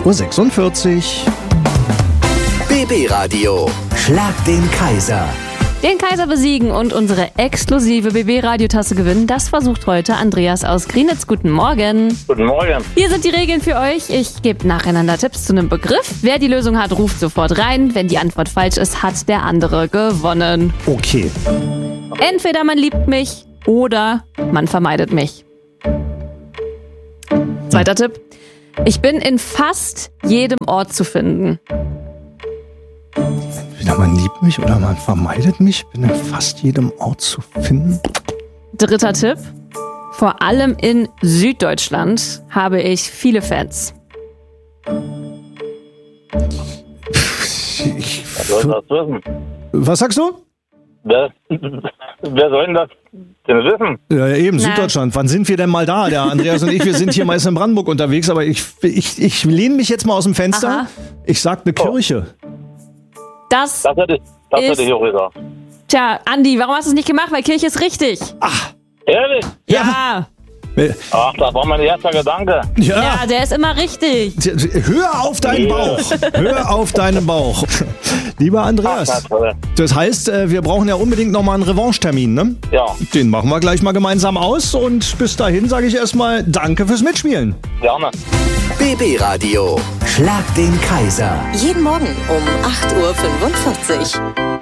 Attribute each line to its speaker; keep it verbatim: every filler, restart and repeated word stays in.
Speaker 1: acht Uhr sechsundvierzig.
Speaker 2: B B Radio. Schlag den Kaiser.
Speaker 3: Den Kaiser besiegen und unsere exklusive B B-Radiotasse gewinnen, das versucht heute Andreas aus Grienitz. Guten Morgen.
Speaker 4: Guten Morgen.
Speaker 3: Hier sind die Regeln für euch. Ich gebe nacheinander Tipps zu einem Begriff. Wer die Lösung hat, ruft sofort rein. Wenn die Antwort falsch ist, hat der andere gewonnen.
Speaker 1: Okay.
Speaker 3: Entweder man liebt mich oder man vermeidet mich. Zweiter Tipp. Ich bin in fast jedem Ort zu finden.
Speaker 1: Entweder man liebt mich oder man vermeidet mich. Bin in fast jedem Ort zu finden.
Speaker 3: Dritter Tipp. Vor allem in Süddeutschland habe ich viele Fans.
Speaker 1: Ich,
Speaker 4: Wer soll das wissen?
Speaker 1: was sagst du?
Speaker 4: Wer, wer soll denn das denn wissen?
Speaker 1: Ja, eben,
Speaker 3: Na.
Speaker 1: Süddeutschland. Wann sind wir denn mal da? Der Andreas und ich, wir sind hier meist in Brandenburg unterwegs, aber ich, ich, ich lehne mich jetzt mal aus dem Fenster.
Speaker 3: Aha.
Speaker 1: Ich sag eine Kirche.
Speaker 3: Das,
Speaker 4: Das hätte ich, das
Speaker 3: Ist-
Speaker 4: hätte ich auch gesagt.
Speaker 3: tja, Andi, warum hast du es nicht gemacht? Weil Kirche ist richtig.
Speaker 4: Ehrlich?
Speaker 3: Ja,
Speaker 4: Ach, das war mein erster Gedanke.
Speaker 1: Ja.
Speaker 3: ja, der ist immer richtig.
Speaker 1: Hör auf deinen Bauch. Hör auf deinen Bauch. Lieber
Speaker 4: Na
Speaker 1: Andreas,
Speaker 4: toll.
Speaker 1: das heißt, äh, wir brauchen ja unbedingt nochmal einen Revanche-Termin, ne?
Speaker 4: Ja,
Speaker 1: Den machen wir gleich mal gemeinsam aus und bis dahin sage ich erstmal Danke fürs Mitspielen.
Speaker 4: gerne.
Speaker 2: B B Radio. Schlag den Kaiser.
Speaker 5: Jeden Morgen um acht Uhr fünfundvierzig.